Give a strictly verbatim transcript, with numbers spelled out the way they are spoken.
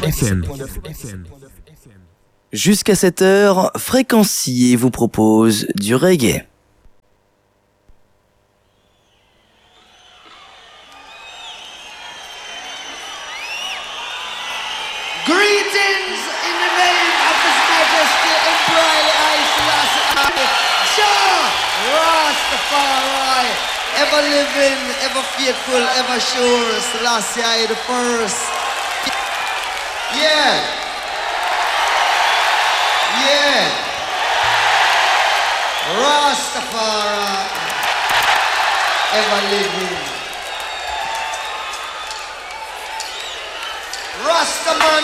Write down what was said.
F M. Jusqu'à cette heure, Fréquencier vous propose du reggae. Greetings in the name of His Majesty Emperor Haile Selassie Jah Rastafari, ever living, ever faithful, ever sure, Selassie I the first. Yeah, yeah, Rastafari, ever living. Rastaman